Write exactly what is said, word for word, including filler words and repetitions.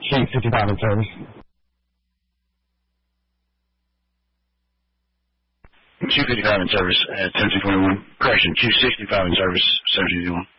Chief fifty-five in service. Chief fifty-five in service at ten two twenty-one. Correction, Chief sixty-five in service, seven two one.